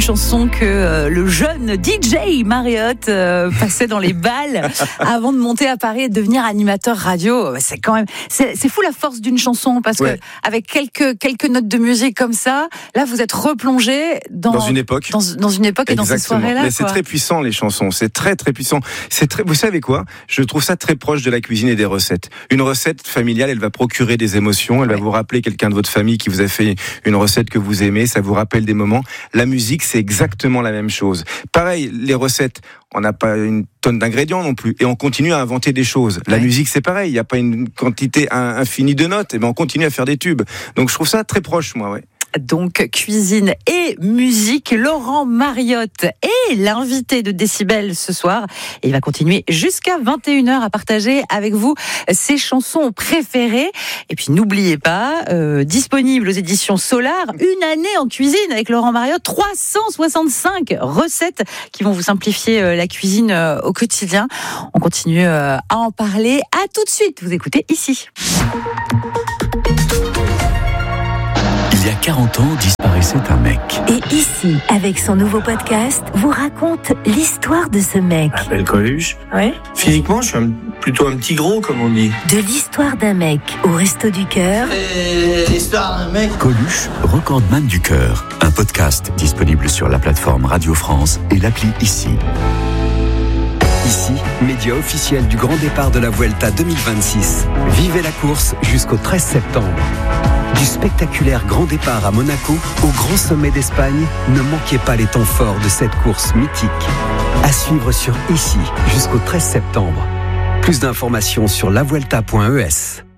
Chanson que le jeune DJ Marriott passait dans les balles avant de monter à Paris et de devenir animateur radio. C'est quand même, c'est fou la force d'une chanson, parce que avec quelques notes de musique comme ça, là vous êtes replongé dans une époque, dans une époque et dans ces soirées-là. Mais c'est très puissant, les chansons, c'est très très puissant. Vous savez quoi ? Je trouve ça très proche de la cuisine et des recettes. Une recette familiale, elle va procurer des émotions, elle va vous rappeler quelqu'un de votre famille qui vous a fait une recette que vous aimez, ça vous rappelle des moments. La musique, c'est exactement la même chose. Pareil, les recettes, on n'a pas une tonne d'ingrédients non plus, et on continue à inventer des choses. La musique, c'est pareil, il n'y a pas une quantité infinie de notes, et ben on continue à faire des tubes. Donc je trouve ça très proche, moi, Donc cuisine et musique, Laurent Marriott est l'invité de Décibel ce soir, et il va continuer jusqu'à 21h à partager avec vous ses chansons préférées. Et puis n'oubliez pas, disponible aux éditions Solar, une année en cuisine avec Laurent Marriott, 365 recettes qui vont vous simplifier la cuisine au quotidien. On continue à en parler. À tout de suite, vous écoutez ici. Il y a 40 ans, disparaissait un mec. Et ici, avec son nouveau podcast, vous raconte l'histoire de ce mec. Je m'appelle Coluche. Ouais. Physiquement, je suis plutôt un petit gros, comme on dit. De l'histoire d'un mec au Resto du Cœur. L'histoire d'un mec. Coluche, recordman du cœur. Un podcast disponible sur la plateforme Radio France et l'appli Ici. Ici, média officiel du grand départ de la Vuelta 2026. Vivez la course jusqu'au 13 septembre. Du spectaculaire grand départ à Monaco au grand sommet d'Espagne, ne manquez pas les temps forts de cette course mythique. À suivre sur Ici jusqu'au 13 septembre. Plus d'informations sur lavuelta.es.